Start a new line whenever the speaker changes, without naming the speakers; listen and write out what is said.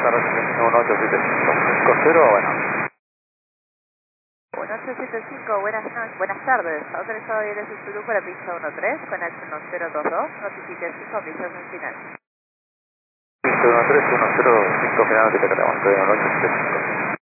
1875, bueno.
1875, buenas tardes. Autorizado directo Zulu para pista 13, Connection 1022, notification condition final.
Pista 13, 105, final, que te queremos, 1875.